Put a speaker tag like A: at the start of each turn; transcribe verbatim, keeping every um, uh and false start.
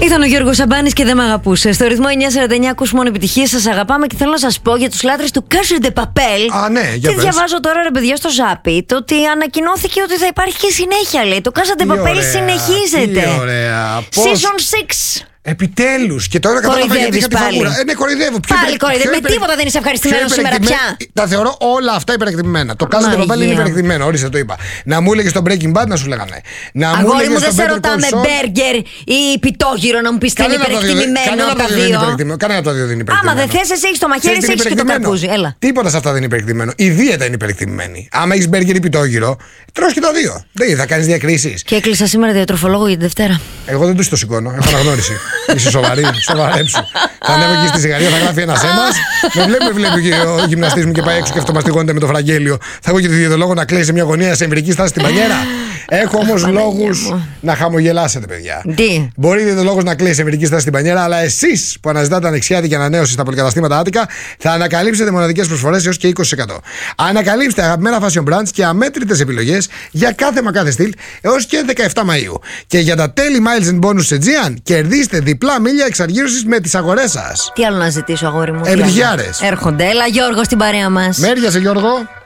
A: Ήταν ο Γιώργος Σαμπάνης και δεν μ' αγαπούσε. Στο ρυθμό εννιά σαράντα εννιά ακούς μόνο επιτυχίες. Σας αγαπάμε και θέλω να σας πω για τους λάτρες του Casa de Papel.
B: Α, ναι, για
A: και
B: πες.
A: διαβάζω τώρα, ρε παιδιά, στο Ζάπι το ότι ανακοινώθηκε ότι θα υπάρχει και συνέχεια. Λέει το Casa de Papel συνεχίζεται.
B: Τι ωραία. Πώς...
A: Season έξι.
B: Επιτέλους. Και τώρα κατάλαβα γιατί είχα τη φαγούρα. Ε, ναι, κοροϊδεύω. Πιο
A: Πάλι
B: υπερ...
A: κοροϊδεύω. Με
B: υπερ...
A: τίποτα δεν είσαι ευχαριστημένο σήμερα πια.
B: Τα θεωρώ όλα αυτά υπερεκτιμημένα. Το Casa de Papel είναι υπερεκτιμημένο. Ορίστε, το είπα. Να μου έλεγε στο Breaking Bad να σου λέγανε. Να μου
A: Αγόρι μου,
B: στο
A: δεν σε
B: Better
A: ρωτάμε
B: Call Saul...
A: μπέργκερ ή πιτόγυρο να μου πει τι είναι υπερεκτιμημένο από τα δύο.
B: Κανένα από τα δύο δεν είναι υπερεκτιμημένο.
A: Άμα δεν θε, εσύ έχει το μαχαίρι, εσύ έχει και το καρπούζι. Έλα.
B: Τίποτα σε αυτά δεν είναι υπερεκτιμημένο. Η δίαιτα είναι υπερεκτιμημένη. Άμα έχει μπέργκερ ή πιτόγυρο, τρως και τα δύο. Δεν θα κάνει διακρίσει.
A: Και έκλεισα σήμερα διατροφολόγο για τη Δευτέρα.
B: Εγώ δεν του το σηκώνω. Έχω αναγνώριση. Είσαι σοβαρή. Σοβαρέψου. Θα ανέβω εκεί στη σιγαρία, θα γράφει ένα αίμα. Με βλέπει, με βλέπει και ο γυμναστής μου και πάει έξω και αυτομαστιγώνεται με το φραγγέλιο. Θα έχω και τη διαιτολόγο να κλαίει σε μια γωνία σε εμβρική στάση στην πανιέρα. Έχω όμως λόγους να χαμογελάσετε, παιδιά.
A: Τι?
B: Μπορεί η διαιτολόγο να κλαίει σε εμβρική στάση στην πανιέρα, αλλά εσείς που αναζητάτε ανεξιάτικη ανανέωση στα πολυκαταστήματα Άτικα θα ανακαλύψετε μοναδικές προσφορές έως και είκοσι τοις εκατό. Ανακαλύψτε αγαπημένα fashion brands και αμέτρητες επιλογές για κάθε μα κάθε στυλ έως και δεκαεφτά Μαΐου. Και για τα τέλη miles and bonus σε Aegean κερδίστε διπλά μίλια εξαργύρωσης με τις αγορές σας.
A: Τι άλλο να ζητήσω, αγόρι μου?
B: Επιτυχιάρες.
A: Έρχονται. Έλα, Γιώργο, στην παρέα μας.
B: Μέριασε, Γιώργο.